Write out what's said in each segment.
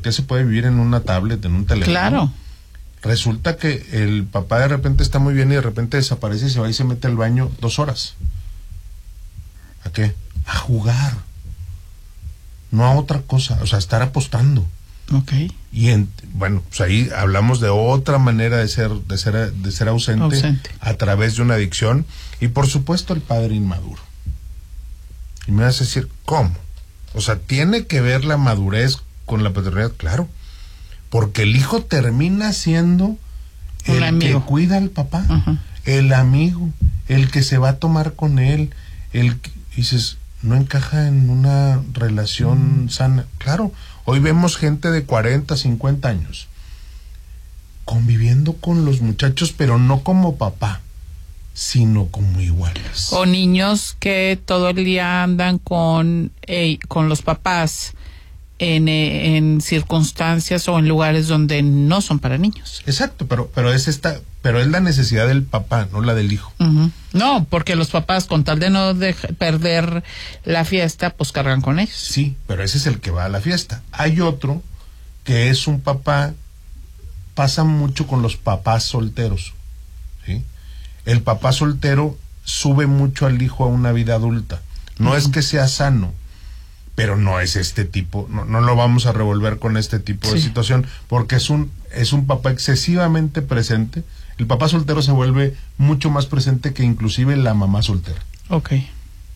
qué se puede vivir en una tablet, en un teléfono? Claro. Resulta que el papá de repente está muy bien y de repente desaparece y se va y se mete al baño 2 horas. ¿A qué? A jugar. No a otra cosa, o sea, estar apostando. Okay. Y bueno, pues ahí hablamos de otra manera de ser ausente a través de una adicción. Y por supuesto el padre inmaduro. Y me vas a decir, ¿cómo? O sea, ¿tiene que ver la madurez con la paternidad? Claro, porque el hijo termina siendo el que cuida al papá, el amigo, el que se va a tomar con él, dices, no encaja en una relación sana. Claro, hoy vemos gente de 40, 50 años conviviendo con los muchachos, pero no como papá, sino como iguales. O niños que todo el día andan con los papás en circunstancias o en lugares donde no son para niños. Exacto, pero es la necesidad del papá, no la del hijo. No, porque los papás, con tal de no perder la fiesta, pues cargan con ellos. Sí, pero ese es el que va a la fiesta. Hay otro que es un papá, pasa mucho con los papás solteros, ¿sí? El papá soltero sube mucho al hijo a una vida adulta. No es que sea sano, pero no es este tipo, no lo vamos a revolver con este tipo de situación, porque es un papá excesivamente presente. El papá soltero se vuelve mucho más presente que inclusive la mamá soltera. Okay.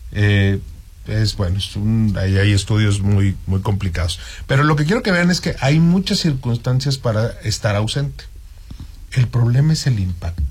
Ahí hay estudios muy, muy complicados. Pero lo que quiero que vean es que hay muchas circunstancias para estar ausente. El problema es el impacto.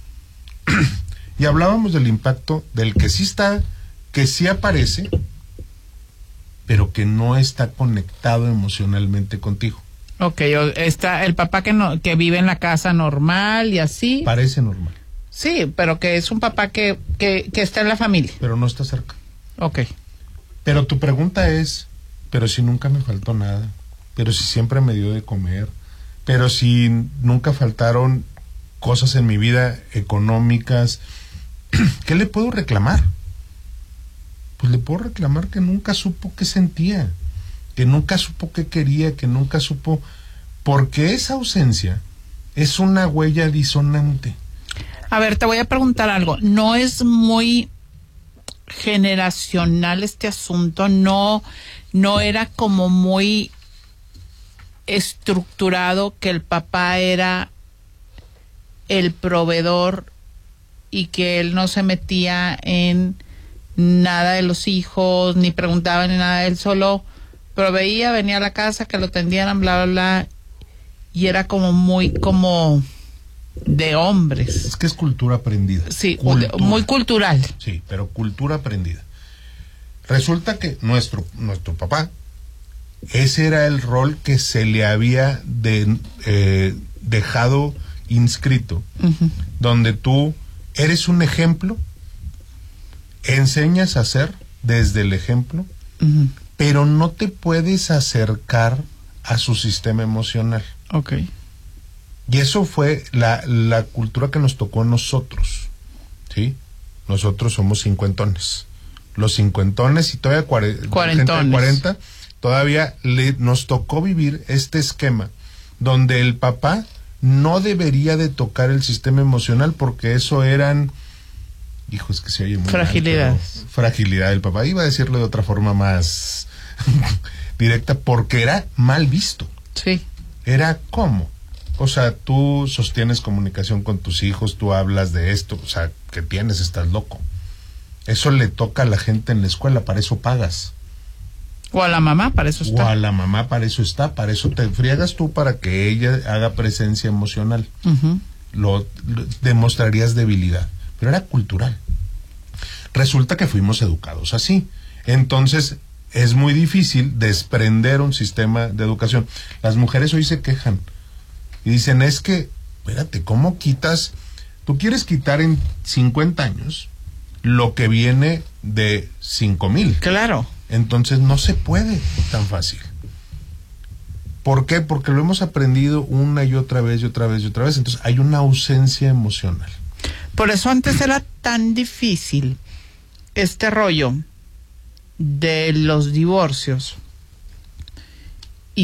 Y hablábamos del impacto del que sí está, que sí aparece, pero que no está conectado emocionalmente contigo. Okay, está el papá que vive en la casa normal y así. Parece normal. Sí, pero que es un papá que está en la familia. Pero no está cerca. Okay. Pero tu pregunta es, pero si nunca me faltó nada, pero si siempre me dio de comer, pero si nunca faltaron cosas en mi vida económicas, ¿qué le puedo reclamar? Pues le puedo reclamar que nunca supo qué sentía, que nunca supo qué quería, que nunca supo, porque esa ausencia es una huella disonante. A ver, te voy a preguntar algo. ¿No es muy generacional este asunto? ¿No era como muy estructurado que el papá era el proveedor y que él no se metía en nada de los hijos, ni preguntaba ni nada, él solo proveía, venía a la casa, que lo tendieran, bla, bla, bla, y era como muy como de hombres? Es que es cultura aprendida. Sí, muy cultural. Sí, pero cultura aprendida. Resulta que nuestro papá, ese era el rol que se le había dejado inscrito, donde tú eres un ejemplo, enseñas a ser desde el ejemplo, pero no te puedes acercar a su sistema emocional. Okay. Y eso fue la cultura que nos tocó a nosotros, ¿sí? Nosotros somos cincuentones. Los cincuentones y todavía cuarentones. 40, todavía nos tocó vivir este esquema donde el papá no debería de tocar el sistema emocional porque eso eran, es que se oye muy fragilidades. Fragilidad del papá. Iba a decirlo de otra forma más directa, porque era mal visto. Sí. Era ¿cómo? O sea, tú sostienes comunicación con tus hijos, tú hablas de esto, o sea, ¿qué tienes? Estás loco. Eso le toca a la gente en la escuela, para eso pagas. O a la mamá, para eso está. O a la mamá, para eso está, para eso te friegas tú, para que ella haga presencia emocional. Lo demostrarías debilidad, pero era cultural. Resulta que fuimos educados así. Entonces, es muy difícil desprender un sistema de educación. Las mujeres hoy se quejan y dicen, es que, espérate, ¿cómo quitas? Tú quieres quitar en 50 años lo que viene de 5,000. Claro. Entonces no se puede tan fácil. ¿Por qué? Porque lo hemos aprendido una y otra vez y otra vez y otra vez. Entonces hay una ausencia emocional. Por eso antes era tan difícil este rollo de los divorcios. Y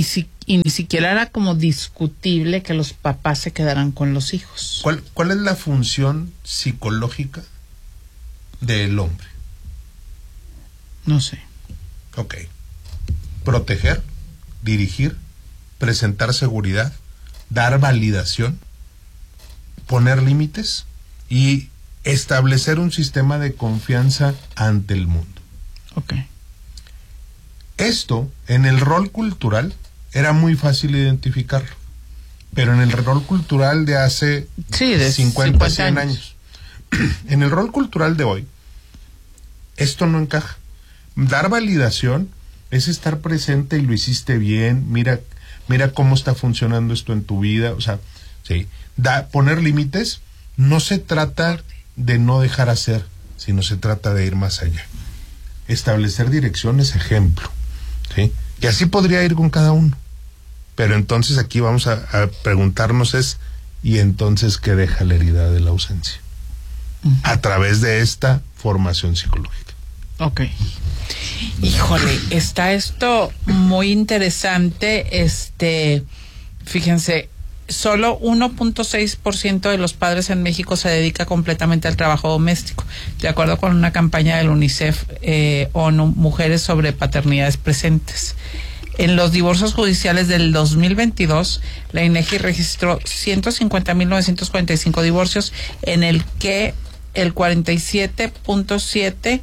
Y ni siquiera era como discutible que los papás se quedaran con los hijos. ¿Cuál es la función psicológica del hombre? No sé. Ok. Proteger, dirigir, presentar seguridad, dar validación, poner límites y establecer un sistema de confianza ante el mundo. Ok. Esto, en el rol cultural, era muy fácil identificarlo, pero en el rol cultural de hace 50, 100 años. En el rol cultural de hoy, esto no encaja. Dar validación es estar presente y lo hiciste bien, mira cómo está funcionando esto en tu vida, o sea, sí. Poner límites no se trata de no dejar hacer, sino se trata de ir más allá. Establecer direcciones, ejemplo, ¿sí? Y así podría ir con cada uno. Pero entonces aquí vamos a preguntarnos ¿y entonces qué deja la herida de la ausencia? A través de esta formación psicológica. Ok. Híjole, está esto muy interesante. Fíjense, solo 1.6% de los padres en México se dedica completamente al trabajo doméstico, de acuerdo con una campaña del UNICEF, ONU, Mujeres sobre Paternidades Presentes. En los divorcios judiciales del 2022, la INEGI registró 150.945 divorcios, en el que el 47.7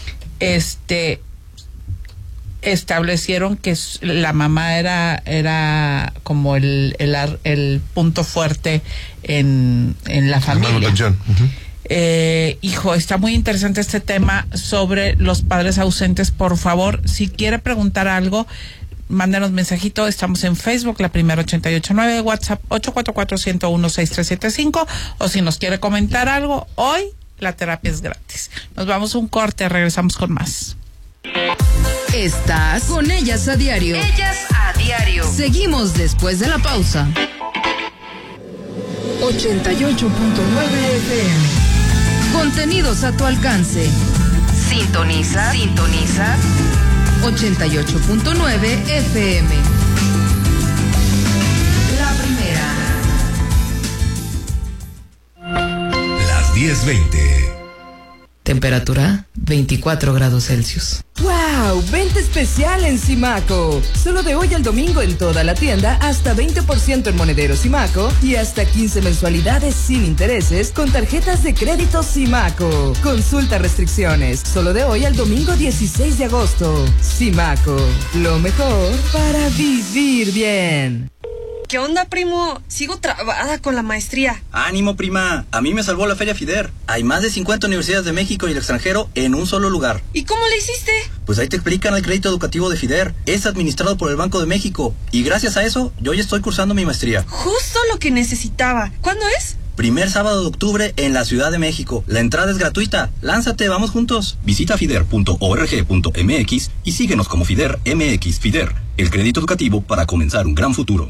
establecieron que la mamá era como el punto fuerte en la familia. Está muy interesante este tema sobre los padres ausentes. Por favor, si quiere preguntar algo, mándenos mensajito. Estamos en Facebook, La Primera 88.9, WhatsApp 844-101-6375, o si nos quiere comentar algo, hoy la terapia es gratis. Nos vamos a un corte, regresamos con más. Estás con Ellas a Diario. Ellas a Diario. Seguimos después de la pausa. 88.9 FM. Contenidos a tu alcance. Sintoniza 88.9 FM. La primera. Las 10:20. Temperatura 24 grados Celsius. ¡Wow! Venta especial en Simaco. Solo de hoy al domingo en toda la tienda, hasta 20% en monederos Simaco y hasta 15 mensualidades sin intereses con tarjetas de crédito Simaco. Consulta restricciones. Solo de hoy al domingo 16 de agosto. Simaco. Lo mejor para vivir bien. ¿Qué onda, primo? Sigo trabada con la maestría. ¡Ánimo, prima! A mí me salvó la Feria FIDER. Hay más de 50 universidades de México y el extranjero en un solo lugar. ¿Y cómo le hiciste? Pues ahí te explican el crédito educativo de FIDER. Es administrado por el Banco de México. Y gracias a eso, yo ya estoy cursando mi maestría. Justo lo que necesitaba. ¿Cuándo es? Primer sábado de octubre en la Ciudad de México. La entrada es gratuita. Lánzate, vamos juntos. Visita fider.org.mx y síguenos como FIDER MX. FIDER, el crédito educativo para comenzar un gran futuro.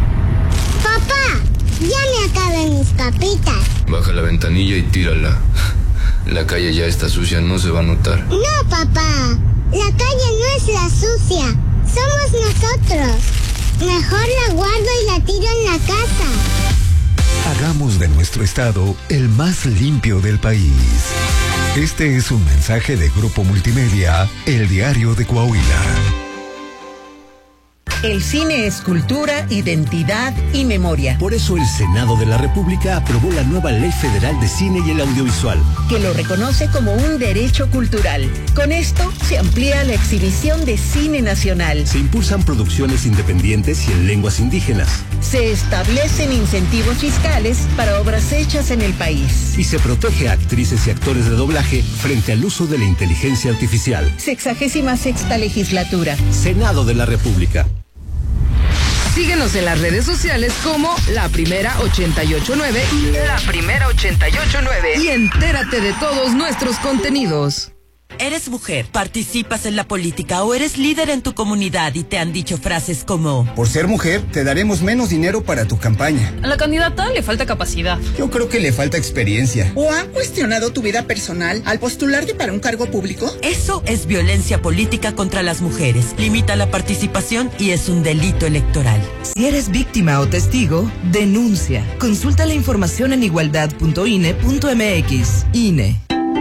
Ya me acabé mis papitas. Baja la ventanilla y tírala. La calle ya está sucia, no se va a notar. No, papá. La calle no es la sucia. Somos nosotros. Mejor la guardo y la tiro en la casa. Hagamos de nuestro estado el más limpio del país. Este es un mensaje de Grupo Multimedia, El Diario de Coahuila. El cine es cultura, identidad y memoria. Por eso el Senado de la República aprobó la nueva Ley Federal de Cine y el Audiovisual, que lo reconoce como un derecho cultural. Con esto se amplía la exhibición de cine nacional. Se impulsan producciones independientes y en lenguas indígenas. Se establecen incentivos fiscales para obras hechas en el país. Y se protege a actrices y actores de doblaje frente al uso de la inteligencia artificial. 66ª legislatura. Senado de la República. Síguenos en las redes sociales como La Primera 88.9 y La Primera 88.9 y entérate de todos nuestros contenidos. Eres mujer, participas en la política o eres líder en tu comunidad y te han dicho frases como: por ser mujer, te daremos menos dinero para tu campaña. A la candidata le falta capacidad. Yo creo que le falta experiencia. ¿O han cuestionado tu vida personal al postularte para un cargo público? Eso es violencia política contra las mujeres. Limita la participación y es un delito electoral. Si eres víctima o testigo, denuncia. Consulta la información en igualdad.ine.mx. INE.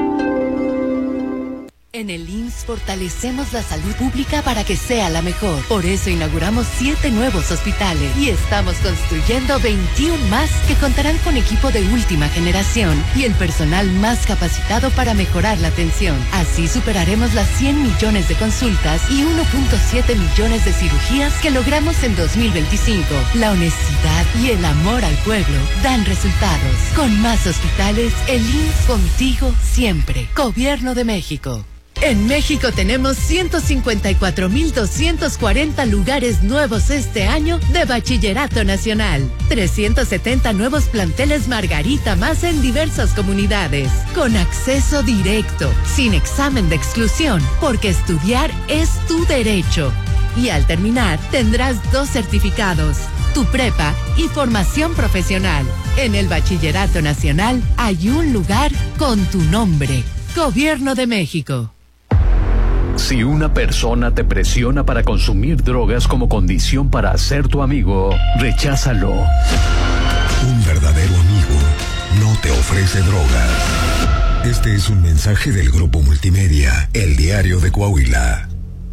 En el IMSS fortalecemos la salud pública para que sea la mejor. Por eso inauguramos 7 nuevos hospitales y estamos construyendo 21 más que contarán con equipo de última generación y el personal más capacitado para mejorar la atención. Así superaremos las 100 millones de consultas y 1.7 millones de cirugías que logramos en 2025. La honestidad y el amor al pueblo dan resultados. Con más hospitales, el IMSS contigo siempre. Gobierno de México. En México tenemos 154,240 lugares nuevos este año de Bachillerato Nacional. 370 nuevos planteles Margarita más en diversas comunidades. Con acceso directo, sin examen de exclusión, porque estudiar es tu derecho. Y al terminar, tendrás 2 certificados, tu prepa y formación profesional. En el Bachillerato Nacional hay un lugar con tu nombre. Gobierno de México. Si una persona te presiona para consumir drogas como condición para ser tu amigo, recházalo. Un verdadero amigo no te ofrece drogas. Este es un mensaje del Grupo Multimedia, El Diario de Coahuila.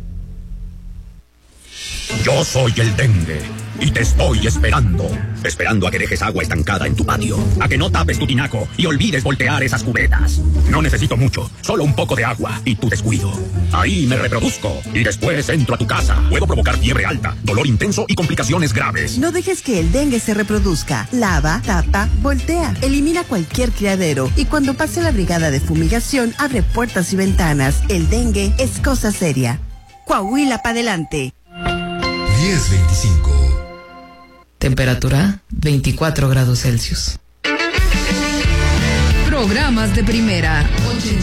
Yo soy el dengue y te estoy esperando a que dejes agua estancada en tu patio, a que no tapes tu tinaco y olvides voltear esas cubetas. No necesito mucho, solo un poco de agua y tu descuido. Ahí me reproduzco y después entro a tu casa. Puedo provocar fiebre alta, dolor intenso y complicaciones graves. No dejes que el dengue se reproduzca. Lava, tapa, voltea. Elimina cualquier criadero y cuando pase la brigada de fumigación, abre puertas y ventanas. El dengue es cosa seria. Coahuila pa' adelante. 10:25. Temperatura 24 grados Celsius. Programas de primera.